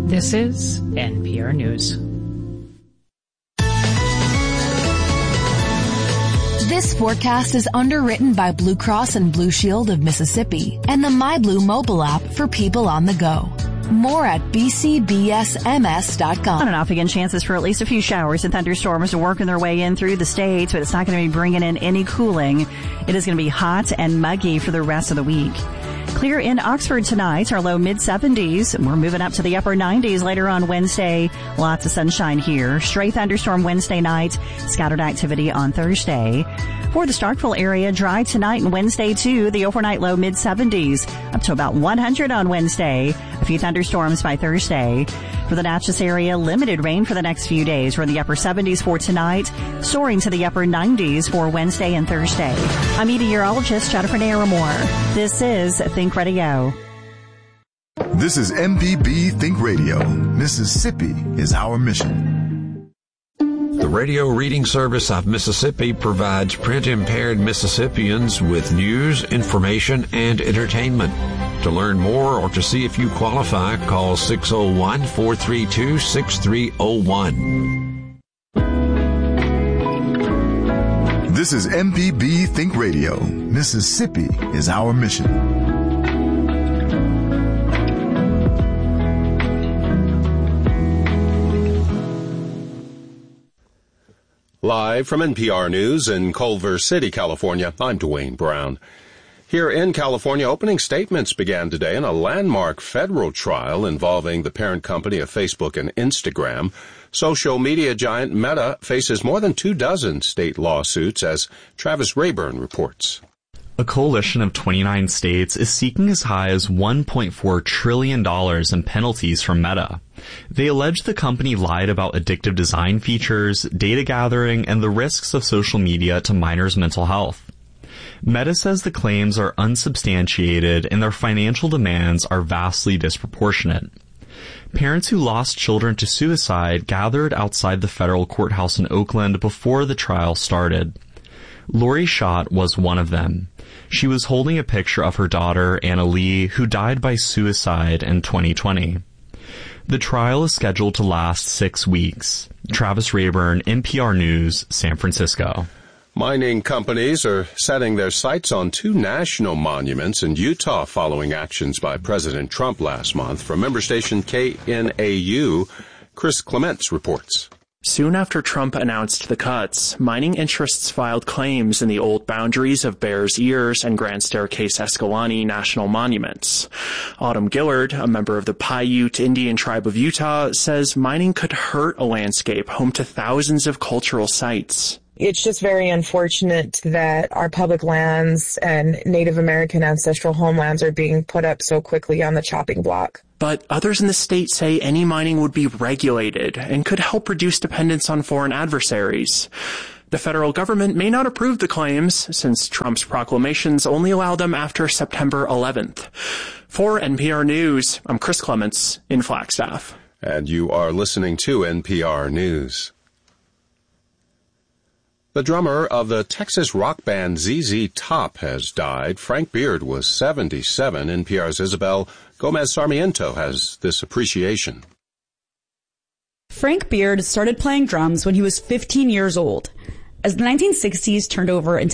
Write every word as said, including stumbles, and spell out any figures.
This is N P R News. This forecast is underwritten by Blue Cross and Blue Shield of Mississippi and the MyBlue mobile app for people on the go. More at b c b s m s dot com. On and off again, chances for at least a few showers and thunderstorms are working their way in through the state, but it's not going to be bringing in any cooling. It is going to be hot and muggy for the rest of the week. Clear in Oxford tonight, our low mid seventies. We're moving up to the upper nineties later on Wednesday. Lots of sunshine here. Stray thunderstorm Wednesday night. Scattered activity on Thursday. For the Starkville area, dry tonight and Wednesday too. The overnight low mid seventies. Up to about one hundred on Wednesday. A few thunderstorms by Thursday. For the Natchez area, limited rain for the next few days. We're in the upper seventies for tonight. Soaring to the upper nineties for Wednesday and Thursday. I'm meteorologist Jennifer Naramore. This is Think Radio. This is M P B Think Radio. Mississippi is our mission. The Radio Reading Service of Mississippi provides print-impaired Mississippians with news, information, and entertainment. To learn more or to see if you qualify, call six oh one, four three two, six three oh one. This is M P B Think Radio. Mississippi is our mission. Live from N P R News in Culver City, California, I'm Dwayne Brown. Here in California, opening statements began today in a landmark federal trial involving the parent company of Facebook and Instagram. Social media giant Meta faces more than two dozen state lawsuits, as Travis Rayburn reports. A coalition of twenty-nine states is seeking as high as one point four trillion dollars in penalties from Meta. They allege the company lied about addictive design features, data gathering, and the risks of social media to minors' mental health. Meta says the claims are unsubstantiated and their financial demands are vastly disproportionate. Parents who lost children to suicide gathered outside the federal courthouse in Oakland before the trial started. Lori Schott was one of them. She was holding a picture of her daughter, Anna Lee, who died by suicide in twenty twenty. The trial is scheduled to last six weeks. Travis Rayburn, N P R News, San Francisco. Mining companies are setting their sights on two national monuments in Utah following actions by President Trump last month. From member station K N A U, Chris Clements reports. Soon after Trump announced the cuts, mining interests filed claims in the old boundaries of Bears Ears and Grand Staircase Escalante national monuments. Autumn Gillard, a member of the Paiute Indian tribe of Utah, says mining could hurt a landscape home to thousands of cultural sites. It's just very unfortunate that our public lands and Native American ancestral homelands are being put up so quickly on the chopping block. But others in the state say any mining would be regulated and could help reduce dependence on foreign adversaries. The federal government may not approve the claims, since Trump's proclamations only allow them after September eleventh. For N P R News, I'm Chris Clements in Flagstaff. And you are listening to N P R News. The drummer of the Texas rock band Z Z Top has died. Frank Beard was seventy-seven. N P R's Isabel Gomez Sarmiento has this appreciation. Frank Beard started playing drums when he was fifteen years old. As the nineteen sixties turned over into